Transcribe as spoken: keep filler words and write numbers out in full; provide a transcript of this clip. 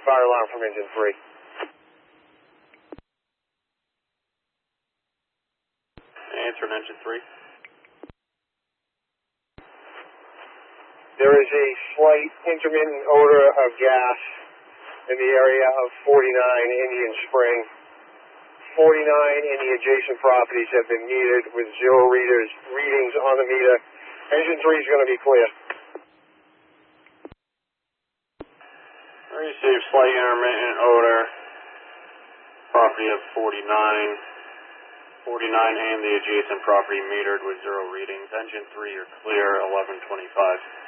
Fire alarm from engine three. Answer on engine three. There is a slight intermittent odor of gas in the area of forty-nine Indian Spring. forty-nine and the adjacent properties have been metered with zero readers, readings on the meter. Engine three is going to be clear. I received slight intermittent odor. Property of forty-nine. forty-nine and the adjacent property metered with zero readings. Engine three, you're clear, eleven twenty-five.